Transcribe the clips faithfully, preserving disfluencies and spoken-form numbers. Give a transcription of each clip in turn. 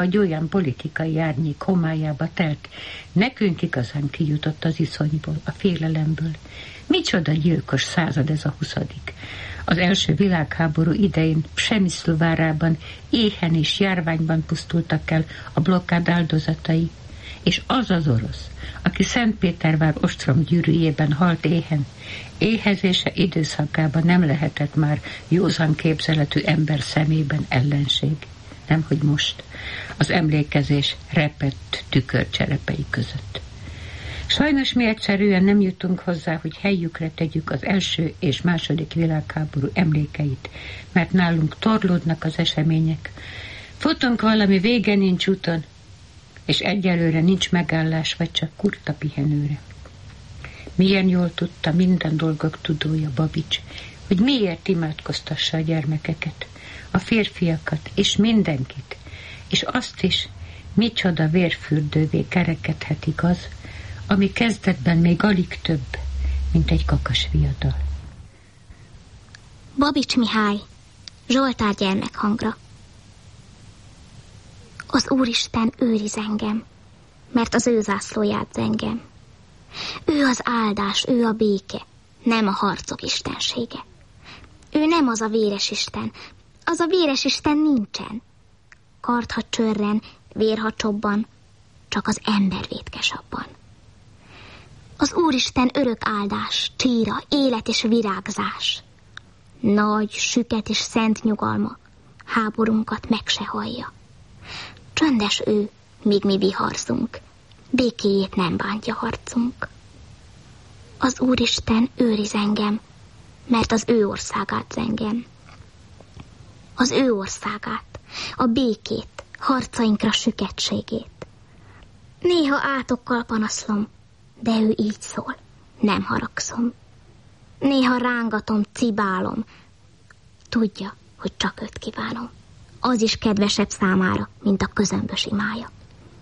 hogy olyan politikai árnyék homályába telt, nekünk igazán kijutott az iszonyból, a félelemből. Micsoda gyilkos század ez a huszadik. Az első világháború idején Przemyszl várában éhen és járványban pusztultak el a blokkád áldozatai, és az az orosz, aki Szentpétervár ostrom gyűrűjében halt éhen, éhezése időszakában nem lehetett már józan képzeletű ember szemében ellenség. Nemhogy most, az emlékezés repett tükörcserepei között. Sajnos mi egyszerűen nem jutunk hozzá, hogy helyükre tegyük az első és második világháború emlékeit, mert nálunk torlódnak az események. Futunk valami vége nincs úton, és egyelőre nincs megállás, vagy csak kurta pihenőre. Milyen jól tudta minden dolgok tudója Babics, hogy miért imádkoztassa a gyermekeket, a férfiakat és mindenkit, és azt is, micsoda vérfürdővé kerekedhetik az, ami kezdetben még alig több, mint egy kakas viadal. Babics Mihály, Zsoltár gyermekhangra. Az Úristen őriz engem, mert az ő zászlóját engem. Ő az áldás, ő a béke, nem a harcok istensége. Ő nem az a véres Isten, az a véres Isten nincsen. Kard, ha csörren, vér, ha csobban, csak az ember vétkes abban. Az Úristen örök áldás, csíra, élet és virágzás. Nagy, süket és szent nyugalma, háborunkat meg se hallja. Csöndes ő, míg mi viharzunk, békéjét nem bántja harcunk. Az Úristen őriz engem, mert az ő országát zengem. Az ő országát, a békét, harcainkra süketségét. Néha átokkal panaszlom, de ő így szól, nem haragszom. Néha rángatom, cibálom, tudja, hogy csak őt kívánom. Az is kedvesebb számára, mint a közömbös imája.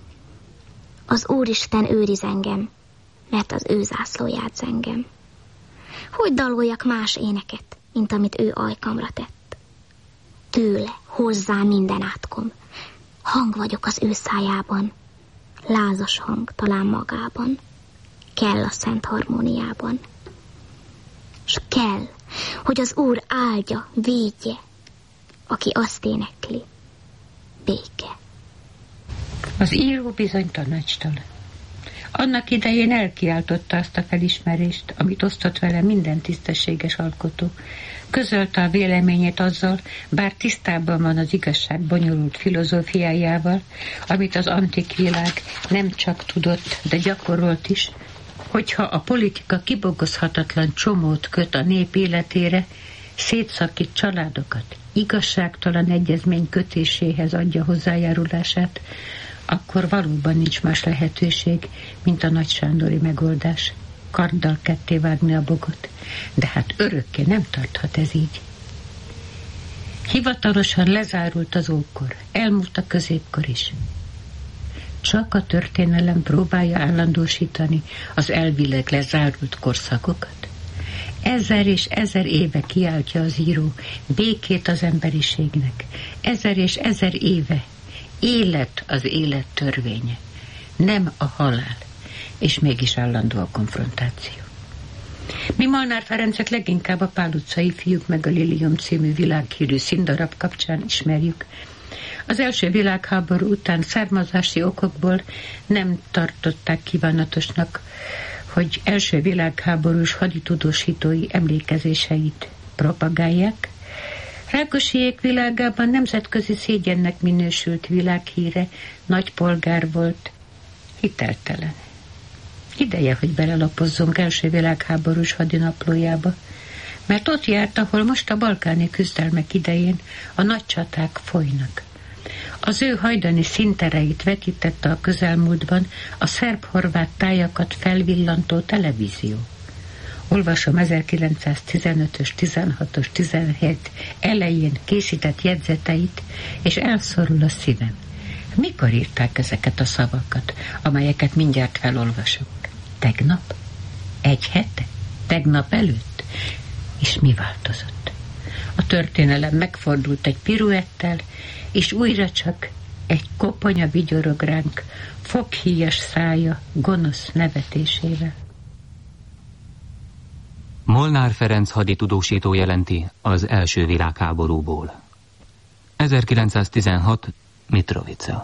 Az Úristen őriz engem, mert az ő zászlóját zengem. Hogy daloljak más éneket, mint amit ő ajkamra tett? Tőle, hozzá minden átkom. Hang vagyok az ő szájában, lázas hang talán magában. Kell a szent harmóniában. S kell, hogy az Úr áldja, védje, aki azt énekli, béke. Az író bizony tanácstalan. Annak idején elkiáltotta azt a felismerést, amit osztott vele minden tisztességes alkotó. Közölte a véleményét azzal, bár tisztában van az igazság bonyolult filozófiájával, amit az antik világ nem csak tudott, de gyakorolt is, hogyha a politika kibogozhatatlan csomót köt a nép életére, szétszakít családokat, igazságtalan egyezmény kötéséhez adja hozzájárulását, akkor valóban nincs más lehetőség, mint a Nagy Sándori megoldás. Karddal ketté vágni a bogot. De hát örökké nem tarthat ez így. Hivatalosan lezárult az ókor, elmúlt a középkor is. Csak a történelem próbálja állandósítani az elvileg lezárult korszakokat. Ezer és ezer éve kiáltja az író békét az emberiségnek. Ezer és ezer éve élet az élet törvénye, nem a halál, és mégis állandó a konfrontáció. Mi Molnár Ferencet leginkább a Pál utcai fiúk meg a Lilium című világhírű színdarab kapcsán ismerjük. Az első világháború után származási okokból nem tartották kívánatosnak, hogy első világháborús haditudósítói emlékezéseit propagálják. Rákosiék világában nemzetközi szégyennek minősült világhíre, nagy polgár volt, hiteltelen. Ideje, hogy belelapozzunk első világháborús hadinaplójába, mert ott járt, ahol most a balkáni küzdelmek idején a nagy csaták folynak. Az ő hajdani színtereit vetítette a közelmúltban a szerb-horvát tájakat felvillantó televízió. Olvasom ezerkilencszáztizenötös, tizenhatos, tizenhét elején készített jegyzeteit, és elszorul a szívem. Mikor írták ezeket a szavakat, amelyeket mindjárt felolvasok? Tegnap? Egy hete? Tegnap előtt? És mi változott? A történelem megfordult egy piruettel, és újra csak Egy koponya vigyorog ránk, foghíjas szája gonosz nevetésével. Molnár Ferenc haditudósító jelenti az első világháborúból. ezerkilencszáztizenhat. Mitrovica.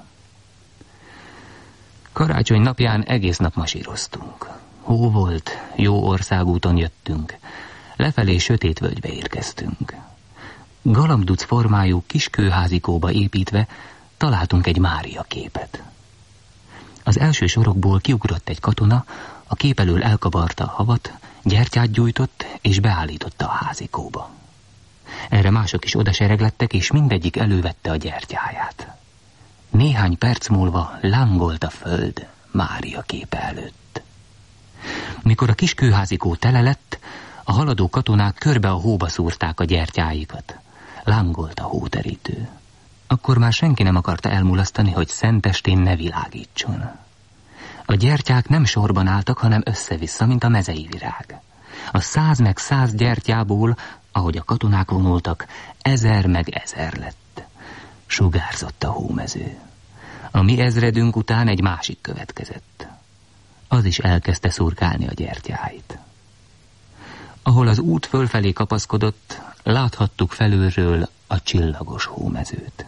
Karácsony napján egész nap masíroztunk. Hó volt, jó országúton jöttünk. Lefelé sötét völgybe érkeztünk. Galambduc formájú kis kőházikóba építve találtunk egy Mária képet. Az első sorokból kiugrott egy katona, a kép elől elkavarta a havat, gyertyát gyújtott és beállította a házikóba. Erre mások is odasereglettek, és mindegyik elővette a gyertyáját. Néhány perc múlva lángolt a föld Mária képe előtt. Mikor a kis kőházikó tele lett, a haladó katonák körbe a hóba szúrták a gyertyáikat. Lángolt a hóterítő. Akkor már senki nem akarta elmulasztani, hogy szentestén ne világítson. A gyertyák nem sorban álltak, hanem össze-vissza, mint a mezei virág. A száz meg száz gyertyából, ahogy a katonák vonultak, ezer meg ezer lett. Sugárzott a hómező. A mi ezredünk után egy másik következett. Az is elkezdte szurkálni a gyertyáit. Ahol az út fölfelé kapaszkodott, láthattuk felülről a csillagos hómezőt.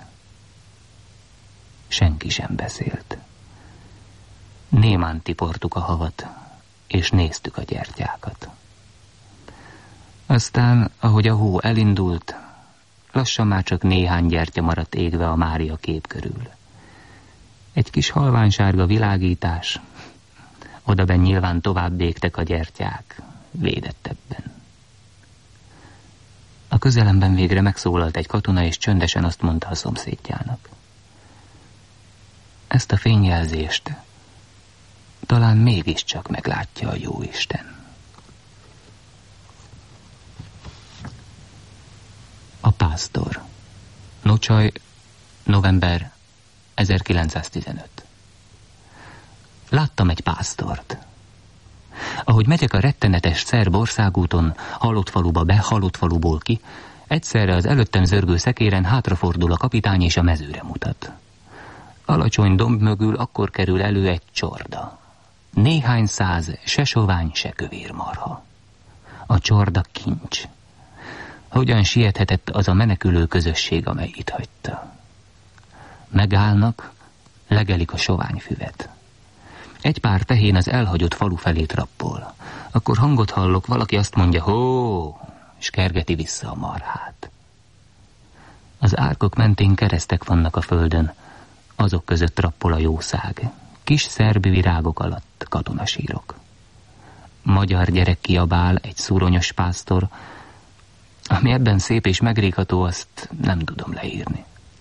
Senki sem beszélt. Némán tiportuk a havat, és néztük a gyertyákat. Aztán, ahogy a hó elindult, lassan már csak néhány gyertya maradt égve a Mária kép körül. Egy kis halványsárga világítás, odaben nyilván tovább égtek a gyertyák, védettebben. A közelemben végre megszólalt egy katona, és csöndesen azt mondta a szomszédjának: ezt a fényjelzést talán mégiscsak meglátja a Jóisten. A pásztor. Nocsaj, november ezerkilencszáztizenöt. Láttam egy pásztort. Ahogy megyek a rettenetes szerb országúton, halott faluba be, halott faluból ki, egyszerre az előttem zörgő szekéren hátrafordul a kapitány és a mezőre mutat. Alacsony domb mögül akkor kerül elő egy csorda. Néhány száz, se sovány, se kövér marha. A csorda kincs. Hogyan siethetett az a menekülő közösség, amely itt hagyta? Megállnak, legelik a soványfüvet. Egy pár tehén az elhagyott falu felé trappol. Akkor hangot hallok, valaki azt mondja: hó, és kergeti vissza a marhát. Az árkok mentén keresztek vannak a földön, azok között trappol a jószág. Kis szerb virágok alatt katonasírok. Magyar gyerek kiabál, egy szúronyos pásztor. Ami ebben szép és megrégható, azt nem tudom leírni.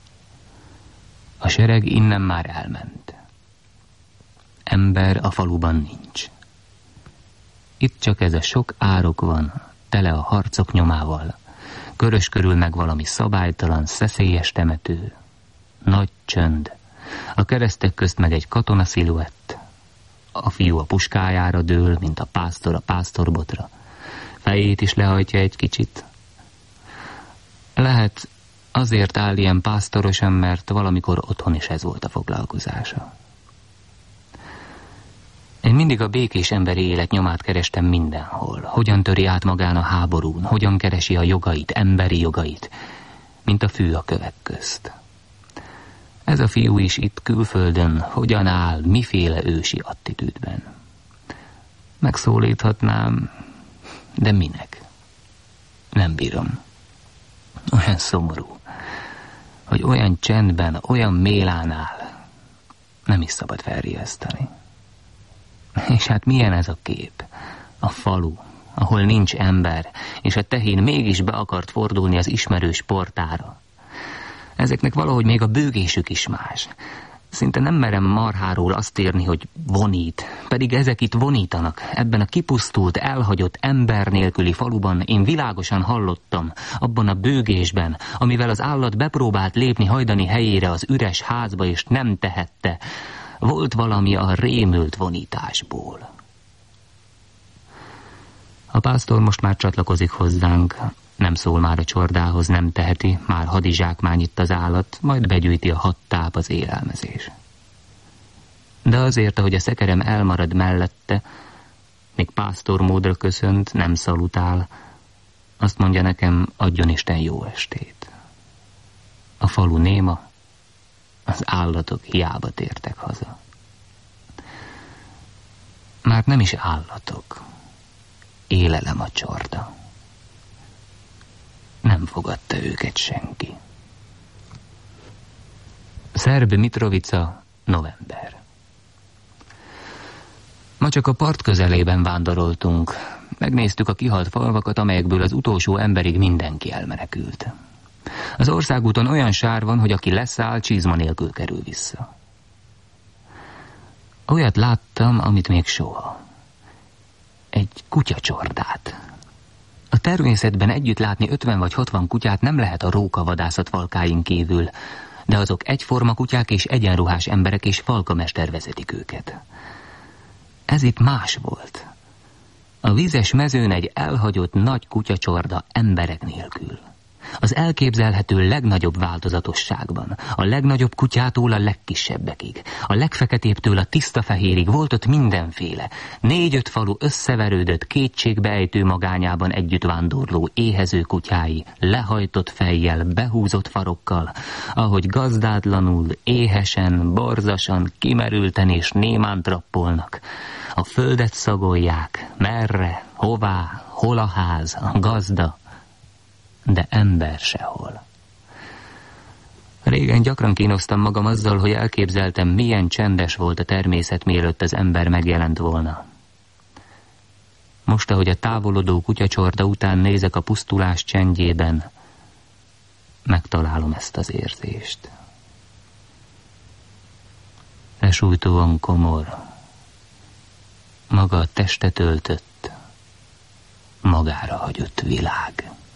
A sereg innen már elment. Ember a faluban nincs. Itt csak ez a sok árok van, tele a harcok nyomával. Körös körül meg valami szabálytalan, szeszélyes temető. Nagy csönd. A keresztek közt meg egy katona sziluett. A fiú a puskájára dől, mint a pásztor a pásztorbotra. Fejét is lehajtja egy kicsit. Lehet azért áll ilyen pásztorosan, mert valamikor otthon is ez volt a foglalkozása. Én mindig a békés emberi élet nyomát kerestem mindenhol. Hogyan töri át magán a háborún, hogyan keresi a jogait, emberi jogait, mint a fű a kövek közt. Ez a fiú is itt külföldön hogyan áll, miféle ősi attitűdben. Megszólíthatnám, de minek? Nem bírom. Olyan szomorú, hogy olyan csendben, olyan mélán áll. Nem is szabad felriasztani. És hát milyen ez a kép? A falu, ahol nincs ember, és a tehén mégis be akart fordulni az ismerős portára. Ezeknek valahogy még a bőgésük is más. Szinte nem merem marháról azt írni, hogy vonít, pedig ezek itt vonítanak. Ebben a kipusztult, elhagyott, ember nélküli faluban én világosan hallottam, abban a bőgésben, amivel az állat bepróbált lépni hajdani helyére az üres házba, és nem tehette. Volt valami a rémült vonításból. A pásztor most már csatlakozik hozzánk. Nem szól már a csordához, nem teheti, már hadizsákmány itt az állat, majd begyűjti a hat táp az élelmezés. De azért, ahogy a szekerem elmarad mellette, még pásztormódra köszönt, nem szalutál, azt mondja nekem, adjon Isten jó estét. A falu néma, az állatok hiába tértek haza. Már nem is állatok, élelem a csorda. Nem fogadta őket senki. Szerb Mitrovica, november. Ma csak a part közelében vándoroltunk. Megnéztük a kihalt falvakat, amelyekből az utolsó emberig mindenki elmenekült. Az országúton olyan sár van, hogy aki leszáll, csizma nélkül kerül vissza. Olyat láttam, amit még soha. Egy kutyacsordát. A természetben együtt látni ötven vagy hatvan kutyát nem lehet a rókavadászat falkáin kívül, de azok egyforma kutyák és egyenruhás emberek és falkamester vezetik őket. Ez itt más volt. A vízes mezőn egy elhagyott nagy kutyacsorda emberek nélkül. Az elképzelhető legnagyobb változatosságban, a legnagyobb kutyától a legkisebbekig, a legfeketébtől a tiszta fehérig volt ott mindenféle. Négy-öt falu összeverődött, kétségbeejtő magányában együtt vándorló éhező kutyái, lehajtott fejjel, behúzott farokkal, ahogy gazdátlanul, éhesen, borzasan, kimerülten és némán trappolnak. A földet szagolják, merre, hová, hol a ház, a gazda, de ember sehol. Régen gyakran kínoztam magam azzal, hogy elképzeltem, milyen csendes volt a természet, mielőtt az ember megjelent volna. Most, ahogy a távolodó kutyacsorda után nézek a pusztulás csendjében, megtalálom ezt az érzést. Lesújtóan komor, maga a testet öltött, magára hagyott világ.